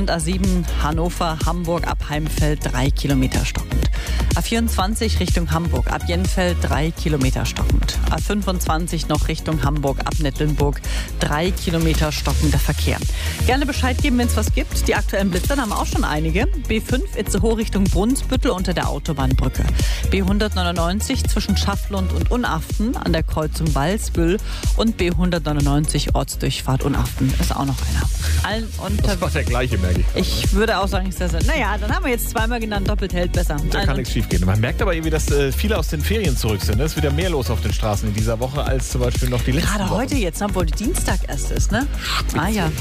Und A7 Hannover, Hamburg ab Heimfeld 3 Kilometer stockend. A24 Richtung Hamburg ab Jenfeld 3 Kilometer stockend. A25 noch Richtung Hamburg ab Nettlenburg 3 Kilometer stockender Verkehr. Gerne Bescheid geben, wenn es was gibt. Die aktuellen Blitzer haben auch schon einige. B5 Itzehoe Richtung Brunsbüttel unter der Autobahnbrücke. B199 zwischen Schafflund und Unaften an der Kreuzung Walsbüll und B199 Ortsdurchfahrt Unaften ist auch noch einer. Allen Das war der gleiche, merke ich. Ich würde auch sagen, naja, dann haben wir jetzt zweimal genannt, doppelt hält besser. Da kann nichts schief gehen. Man merkt aber irgendwie, dass viele aus den Ferien zurück sind. Es ist wieder mehr los auf den Straßen in dieser Woche als zum Beispiel noch die letzten Gerade Wochen. heute jetzt, obwohl Dienstag erst ist, ne? Spitze. Ah ja.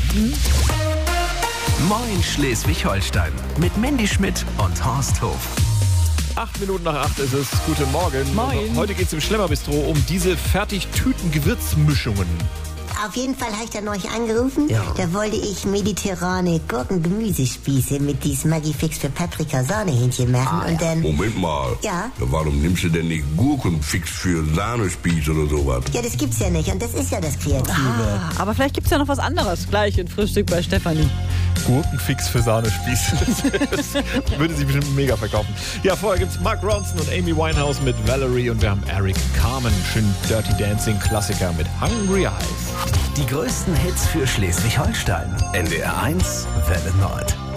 Moin Schleswig-Holstein mit Mandy Schmidt und Horst Hof. 8 Minuten nach 8 ist es. Guten Morgen. Moin. Heute geht es im Schlemmerbistro um diese Fertigtüten-Gewürzmischungen. Auf jeden Fall habe ich da neulich angerufen. Ja. Da wollte ich mediterrane Gurken-Gemüsespieße mit diesem Maggi-Fix für Paprika-Sahnehähnchen machen. Und dann... Moment mal. Ja? Warum nimmst du denn nicht Gurkenfix für Sahnespieß oder sowas? Ja, das gibt's ja nicht. Und das ist ja das Kreative. Aber vielleicht gibt es ja noch was anderes. Gleich in Frühstück bei Stefanie. Gurkenfix für Sahnespieß. Das würde sich bestimmt mega verkaufen. Ja, vorher gibt es Mark Ronson und Amy Winehouse mit Valerie und wir haben Eric Carmen, schön Dirty Dancing Klassiker mit Hungry Eyes. Die größten Hits für Schleswig-Holstein. NDR 1, Welle Nord.